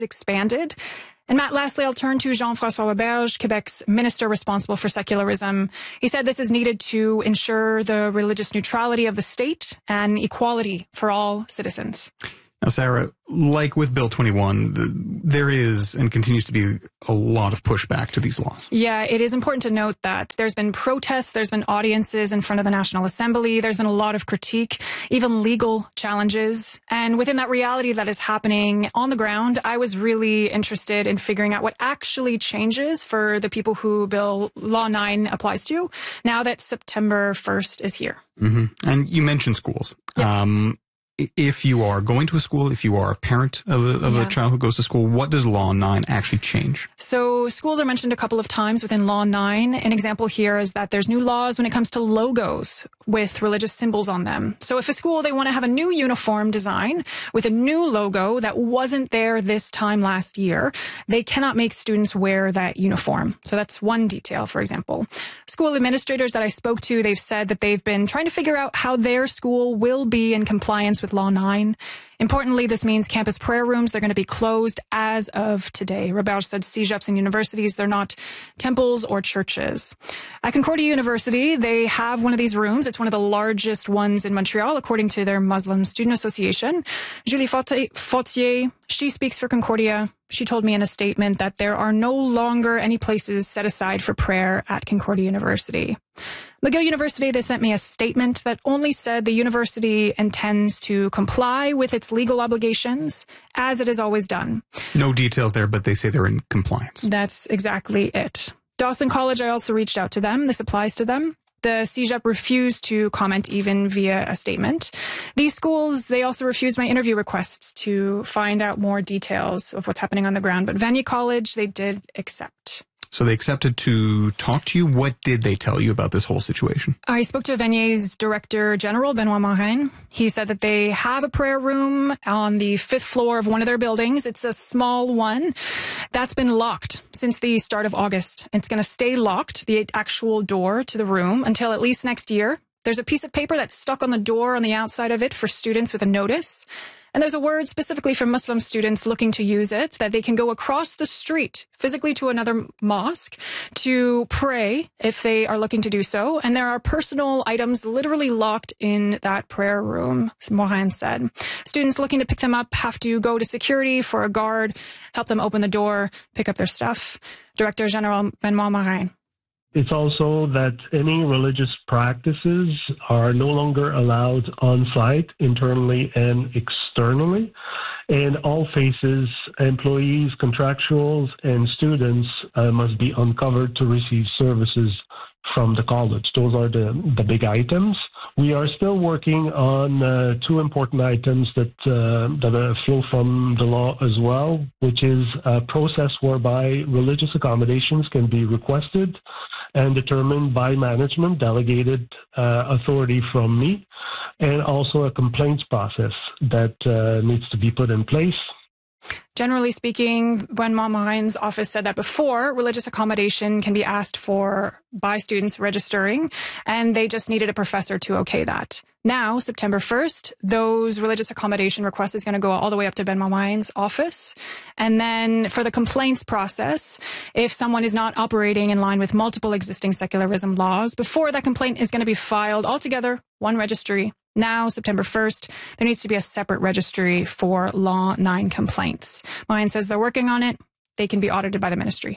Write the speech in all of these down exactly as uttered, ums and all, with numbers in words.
expanded. And Matt, lastly, I'll turn to Jean-François Roberge, Quebec's minister responsible for secularism. He said this is needed to ensure the religious neutrality of the state and equality for all citizens. Now, Sarah, like with Bill twenty-one, the, there is and continues to be a lot of pushback to these laws. Yeah, it is important to note that there's been protests, there's been audiences in front of the National Assembly, there's been a lot of critique, even legal challenges. And within that reality that is happening on the ground, I was really interested in figuring out what actually changes for the people who Bill Law nine applies to now that September first is here. Mm-hmm. And you mentioned schools. Yep. Um, If you are going to a school, if you are a parent of, a, of yeah. a child who goes to school, what does Law nine actually change? So schools are mentioned a couple of times within Law nine. An example here is that there's new laws when it comes to logos with religious symbols on them. So if a school, they want to have a new uniform design with a new logo that wasn't there this time last year, they cannot make students wear that uniform. So that's one detail, for example. School administrators that I spoke to, they've said that they've been trying to figure out how their school will be in compliance with Law nine. Importantly, this means campus prayer rooms, they're going to be closed as of today. Roberge said cegeps and universities, they're not temples or churches. At Concordia University, they have one of these rooms. It's one of the largest ones in Montreal, according to their Muslim Student Association. Julie Fautier, she speaks for Concordia. She told me in a statement that there are no longer any places set aside for prayer at Concordia University. McGill University, they sent me a statement that only said the university intends to comply with its legal obligations as it has always done. No details there, but they say they're in compliance. That's exactly it. Dawson College, I also reached out to them. This applies to them. The CEGEP refused to comment even via a statement. These schools, they also refused my interview requests to find out more details of what's happening on the ground. But Vanier College, they did accept. So they accepted to talk to you. What did they tell you about this whole situation? I spoke to Vanier's Director General, Benoit Morin. He said that they have a prayer room on the fifth floor of one of their buildings. It's a small one that's been locked since the start of August. It's going to stay locked, the actual door to the room, until at least next year. There's a piece of paper that's stuck on the door on the outside of it for students with a notice. And there's a word specifically for Muslim students looking to use it, that they can go across the street physically to another mosque to pray if they are looking to do so. And there are personal items literally locked in that prayer room, Morin said. Students looking to pick them up have to go to security for a guard, help them open the door, pick up their stuff. Director General Benoit Morin. It's also that any religious practices are no longer allowed on site, internally and externally. And all phases, employees, contractuals, and students uh, must be uncovered to receive services from the college. Those are the, the big items. We are still working on uh, two important items that uh, that uh, flow from the law as well, which is a process whereby religious accommodations can be requested and determined by management, delegated uh, authority from me, and also a complaints process that uh, needs to be put in place. Generally speaking, Benoit Morin's office said that before, religious accommodation can be asked for by students registering, and they just needed a professor to okay that. Now, September first, those religious accommodation requests is going to go all the way up to Benoit Morin's office. And then for the complaints process, if someone is not operating in line with multiple existing secularism laws, before that complaint is going to be filed altogether, one registry. Now, September first, there needs to be a separate registry for Law nine complaints. Morin says they're working on it. They can be audited by the ministry.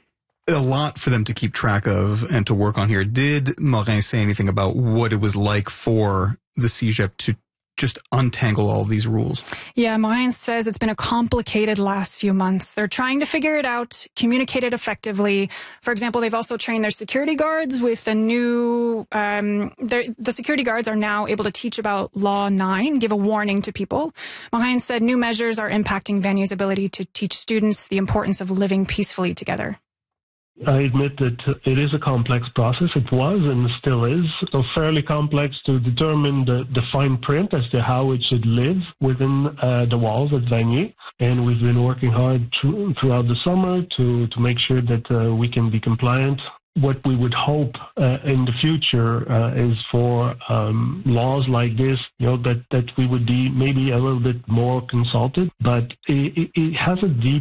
A lot for them to keep track of and to work on here. Did Morin say anything about what it was like for the CEGEP to just untangle all these rules? Yeah, Morin says it's been a complicated last few months. They're trying to figure it out, communicate it effectively. For example, they've also trained their security guards with a new, um, the security guards are now able to teach about Law nine, give a warning to people. Morin said new measures are impacting Vanier's ability to teach students the importance of living peacefully together. I admit that it is a complex process. It was and still is. So fairly complex to determine the, the fine print as to how it should live within uh, the walls at Vanier. And we've been working hard through, throughout the summer to, to make sure that uh, we can be compliant. What we would hope uh, in the future uh, is for um, laws like this, you know, that, that we would be maybe a little bit more consulted. But it, it has a deep